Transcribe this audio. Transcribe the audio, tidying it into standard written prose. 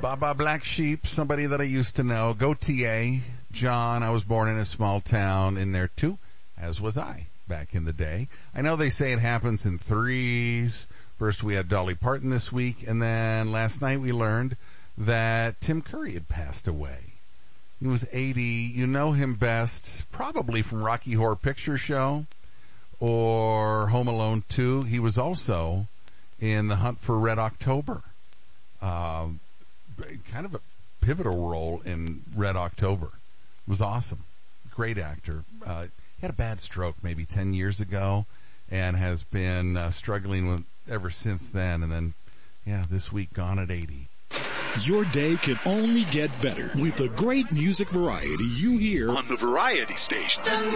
Baba Black Sheep, somebody that I used to know. Go TA. John, I was born in a small town in there too, as was I back in the day. I know they say it happens in threes. First we had Dolly Parton this week, and then last night we learned that Tim Curry had passed away. He was 80. You know him best probably from Rocky Horror Picture Show or Home Alone 2. He was also in The Hunt for Red October. Kind of a pivotal role in Red October. It was awesome. Great actor. He had a bad stroke maybe 10 years ago and has been struggling with ever since then. And then, this week gone at 80. Your day can only get better with the great music variety you hear on the Variety Station.